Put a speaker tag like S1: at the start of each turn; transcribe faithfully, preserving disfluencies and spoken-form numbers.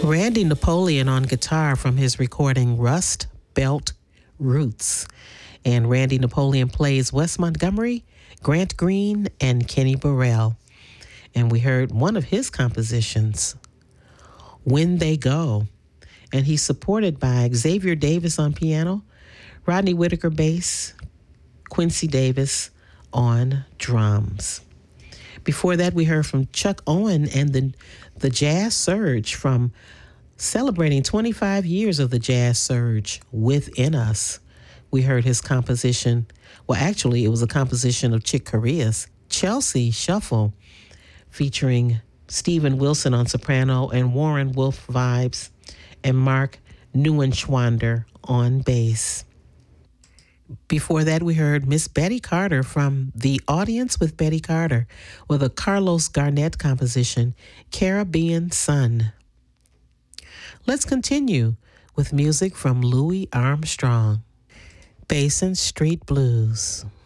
S1: Randy Napoleon on guitar from his recording Rust Belt Roots. And Randy Napoleon plays Wes Montgomery, Grant Green, and Kenny Burrell. And we heard one of his compositions, When They Go. And he's supported by Xavier Davis on piano, Rodney Whitaker bass, Quincy Davis on drums. Before that, we heard from Chuck Owen and the, the Jazz Surge from celebrating twenty-five years of the Jazz Surge Within Us. We heard his composition. Well, actually, it was a composition of Chick Corea's Chelsea Shuffle, featuring Stephen Wilson on soprano and Warren Wolf vibes, and Mark Neuenschwander on bass. Before that, we heard Miss Betty Carter from The Audience with Betty Carter with a Carlos Garnett composition, Caribbean Sun. Let's continue with music from Louis Armstrong, Basin Street Blues.